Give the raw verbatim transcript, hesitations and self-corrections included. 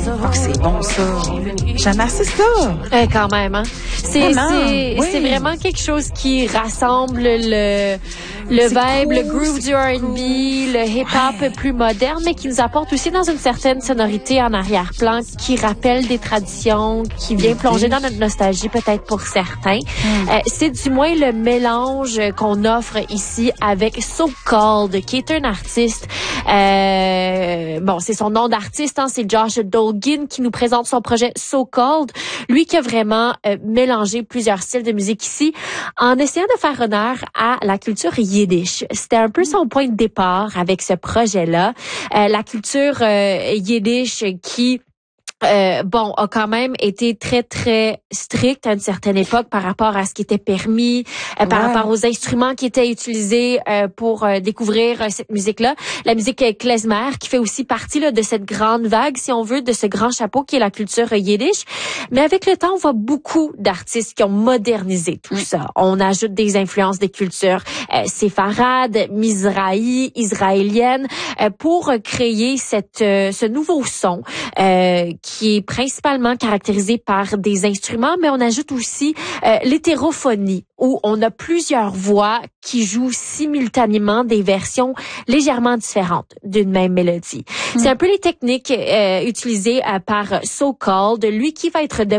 Oh, c'est bon, ça. J'aime assez ça. Euh, quand même, hein. C'est, Vraiment, c'est, oui. c'est vraiment quelque chose qui rassemble le, le C'est vibe, cool, le groove du R and B, cool. le hip-hop Ouais. plus moderne, mais qui nous apporte aussi dans une certaine sonorité en arrière-plan, qui rappelle des traditions, qui vient plonger dans notre nostalgie peut-être pour certains. Mm. Euh, c'est du moins le mélange qu'on offre ici avec So Called, qui est un artiste, euh, bon, c'est son nom d'artiste, hein, c'est Josh Dolgin qui nous présente son projet So Called. Lui qui a vraiment euh, mélangé plusieurs styles de musique ici en essayant de faire honneur à la culture yiddish. C'était un peu son point de départ avec ce projet-là. Euh, la culture euh, yiddish qui Euh, bon, a quand même été très, très strict à une certaine époque par rapport à ce qui était permis, euh, par ouais. rapport aux instruments qui étaient utilisés euh, pour euh, découvrir euh, cette musique-là. La musique klezmer, qui fait aussi partie là, de cette grande vague, si on veut, de ce grand chapeau qui est la culture yiddish. Mais avec le temps, on voit beaucoup d'artistes qui ont modernisé tout mm. ça. On ajoute des influences des cultures euh, séfarades, mizrahi, israéliennes, euh, pour créer cette euh, ce nouveau son euh, qui est principalement caractérisé par des instruments, mais on ajoute aussi euh, l'hétérophonie, où on a plusieurs voix qui jouent simultanément des versions légèrement différentes d'une même mélodie. Mm. C'est un peu les techniques euh, utilisées euh, par So Called, lui qui va être de